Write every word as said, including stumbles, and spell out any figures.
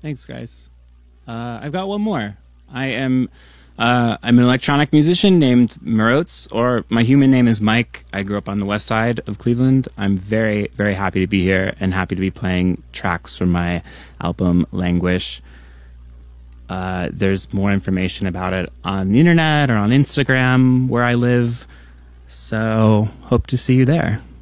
Thanks, guys. Uh, I've got one more. I am uh, I'm an electronic musician named Marotes, or my human name is Mike. I grew up on the west side of Cleveland. I'm very, very happy to be here and happy to be playing tracks from my album Languish. Uh, there's more information about it on the internet or on Instagram where I live. So hope to see you there.